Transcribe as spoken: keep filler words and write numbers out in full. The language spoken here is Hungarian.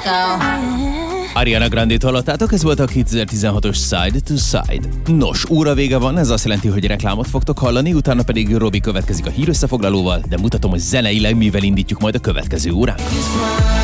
Ariana Grande-t hallottátok, ez volt a kétezer-tizenhatos Side to Side. Nos, óra vége van, ez azt jelenti, hogy reklámot fogtok hallani, utána pedig Robi következik a hírösszefoglalóval, de mutatom, hogy zeneileg mivel indítjuk majd a következő óránkat.